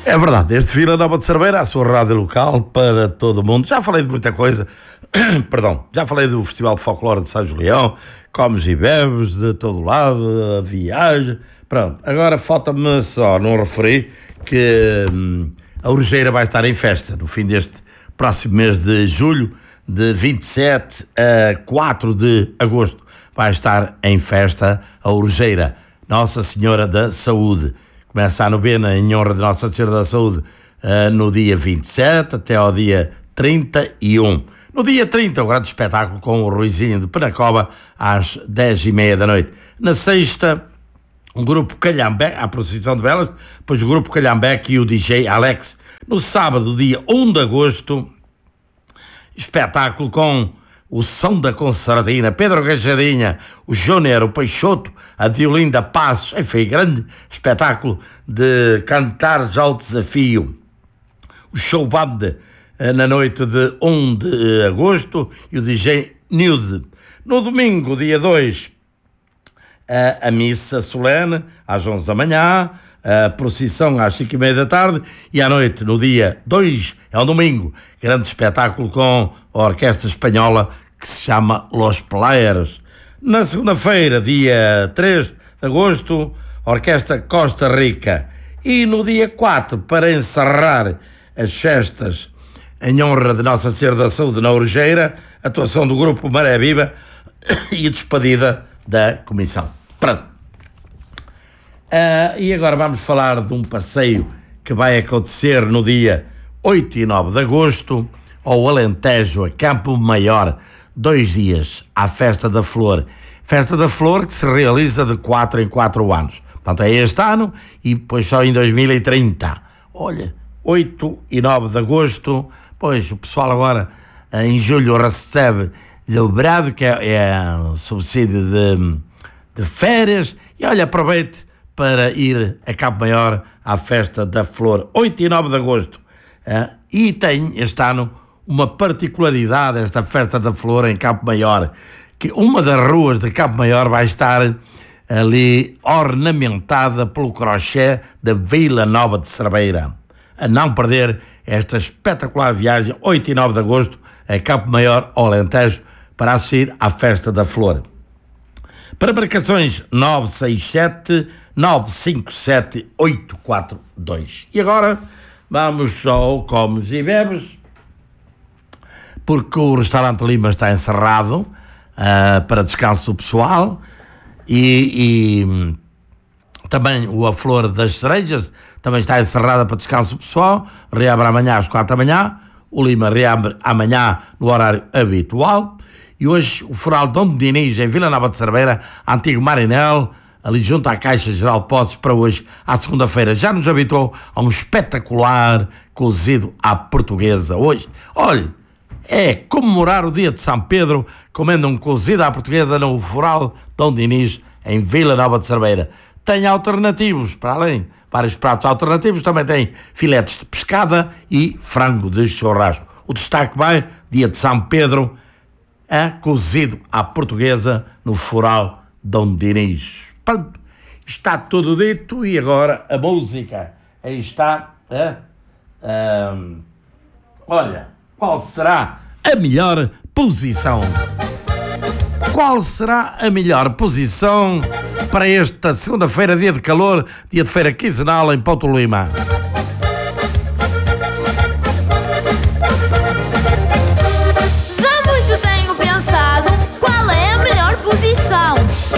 É verdade, este Vila Nova de Cerveira, a sua rádio local para todo o mundo. Já falei de muita coisa, perdão, já falei do Festival de Folclore de São Julião, comes e bebes de todo lado, a viagem. Pronto, agora falta-me só não referir que a Orgeira vai estar em festa no fim deste próximo mês de julho, de 27 a 4 de agosto. Vai estar em festa a Orgeira, Nossa Senhora da Saúde. Começa a novena em honra de Nossa Senhora da Saúde no dia 27 até ao dia 31. No dia 30, o grande espetáculo com o Ruizinho de Penacova às 10h30 da noite. Na sexta, o grupo Calhambeque, a procissão de velas, depois o grupo Calhambeque e o DJ Alex. No sábado, dia 1 de agosto, espetáculo com o Som da Concertina, Pedro Gajadinha, o Júnior, o Peixoto, a Diolinda Passos, enfim, grande espetáculo de cantares ao desafio. O show band na noite de 1 de agosto e o DJ Nude. No domingo, dia 2, a missa solene às 11 da manhã, a procissão às 5h30 da tarde e à noite, no dia 2, é um domingo, grande espetáculo com a Orquestra Espanhola que se chama Los Players. Na segunda-feira, dia 3 de agosto, a Orquestra Costa Rica. E no dia 4, para encerrar as festas em honra de Nossa Senhora da Saúde na Orgeira, atuação do grupo Maré Viva e despedida da comissão. Pronto. E agora vamos falar de um passeio que vai acontecer no dia 8 e 9 de agosto ao Alentejo, a Campo Maior, 2 dias à Festa da Flor. Festa da Flor que se realiza de 4 em 4 anos. Portanto, é este ano e depois só em 2030. Olha, 8 e 9 de agosto, pois o pessoal agora em julho recebe o brado, que é um subsídio de férias, e olha, aproveite para ir a Campo Maior à Festa da Flor, 8 e 9 de agosto. E tem este ano uma particularidade, esta Festa da Flor em Campo Maior, que uma das ruas de Campo Maior vai estar ali ornamentada pelo crochê da Vila Nova de Cerveira. A não perder esta espetacular viagem, 8 e 9 de agosto, a Campo Maior, ao Alentejo, para assistir à Festa da Flor. Para marcações 967-957-842. E agora vamos ao Comes e Bebes, porque o restaurante Lima está encerrado para descanso pessoal e também a Flor das Cerejas também está encerrada para descanso pessoal. Reabre amanhã às 4 da manhã, o Lima reabre amanhã no horário habitual. E hoje o Fural Dom Diniz, em Vila Nova de Cerveira, antigo Marinel, ali junto à Caixa Geral de Potes, para hoje, à segunda-feira, já nos habitou a um espetacular cozido à portuguesa. Hoje, olha, é comemorar o dia de São Pedro, comendo um cozido à portuguesa no Fural Dom Diniz, em Vila Nova de Cerveira. Tem alternativos, para além, vários pratos alternativos, também tem filetes de pescada e frango de churrasco. O destaque vai, dia de São Pedro, cozido à portuguesa no Fural Dom Diniz. Pronto, está tudo dito e agora a música. Aí está. Olha, qual será a melhor posição? Qual será a melhor posição para esta segunda-feira, dia de calor, dia de feira quinzenal em Ponte Lima?